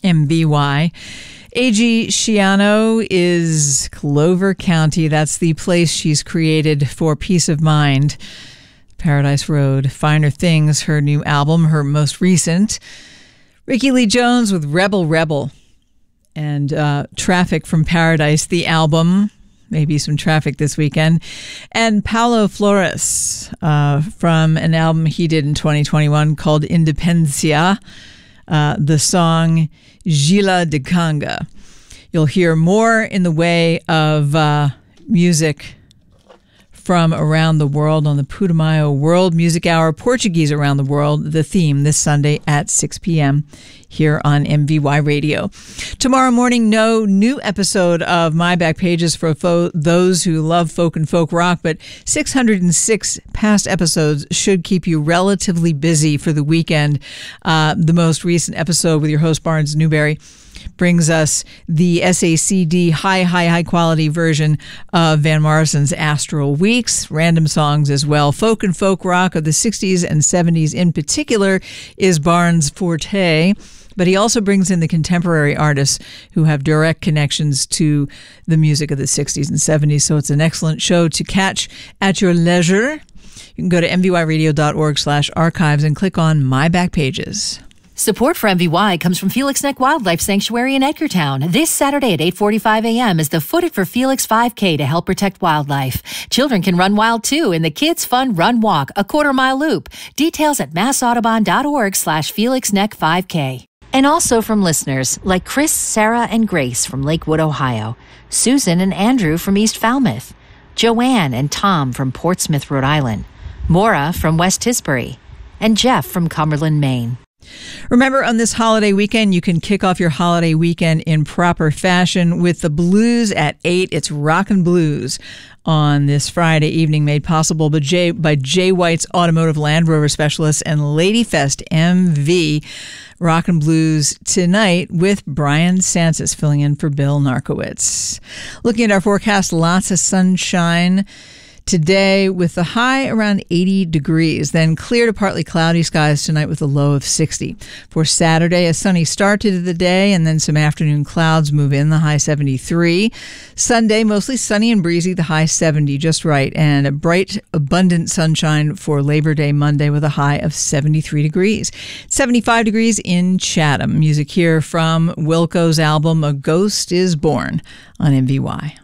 MVY. A.G. Schiano is Clover County. That's the place she's created for peace of mind. Paradise Road, Finer Things, her new album, her most recent. Ricky Lee Jones with Rebel Rebel. And Traffic from Paradise, the album. Maybe some traffic this weekend. And Paulo Flores from an album he did in 2021 called Independencia, the song Gila de Canga. You'll hear more in the way of music from around the world on the Putumayo World Music Hour, Portuguese around the world, the theme this Sunday at 6 p.m. here on MVY Radio. Tomorrow morning, no new episode of My Back Pages for those who love folk and folk rock, but 606 past episodes should keep you relatively busy for the weekend. The most recent episode with your host, Barnes Newberry, brings us the SACD high quality version of Van Morrison's Astral Weeks. Random songs as well. Folk and folk rock of the 60s and 70s in particular is Barnes' forte. But he also brings in the contemporary artists who have direct connections to the music of the 60s and 70s. So it's an excellent show to catch at your leisure. You can go to mvyradio.org/archives and click on My Back Pages. Support for MVY comes from Felix Neck Wildlife Sanctuary in Edgartown. This Saturday at 8:45 a.m. is the Foot It for Felix 5K to help protect wildlife. Children can run wild too in the Kids Fun Run Walk, a quarter-mile loop. Details at massaudubon.org/Felix Neck 5K. And also from listeners like Chris, Sarah, and Grace from Lakewood, Ohio, Susan and Andrew from East Falmouth, Joanne and Tom from Portsmouth, Rhode Island, Maura from West Tisbury, and Jeff from Cumberland, Maine. Remember, on this holiday weekend, you can kick off your holiday weekend in proper fashion with the blues at 8. It's Rockin' Blues on this Friday evening, made possible by Jay White's Automotive Land Rover Specialists and Ladyfest MV. Rockin' Blues tonight with Brian Sansis filling in for Bill Narkowitz. Looking at our forecast, lots of sunshine today with the high around 80 degrees, then clear to partly cloudy skies tonight with a low of 60. For Saturday, a sunny start to the day and then some afternoon clouds move in, the high 73. Sunday, mostly sunny and breezy, the high 70, just right, and a bright, abundant sunshine for Labor Day Monday with a high of 73 degrees. 75 degrees in Chatham. Music here from Wilco's album A Ghost is Born on MVY.